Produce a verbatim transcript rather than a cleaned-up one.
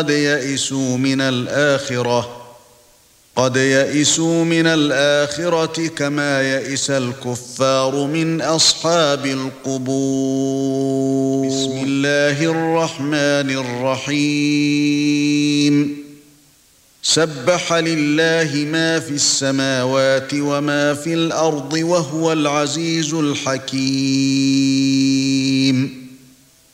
قد يئسوا من الآخرة قد يئسوا من الآخرة كما يئس الكفار من أصحاب القبور. بسم الله الرحمن الرحيم. سبح لله ما في السماوات وما في الأرض وهو العزيز الحكيم.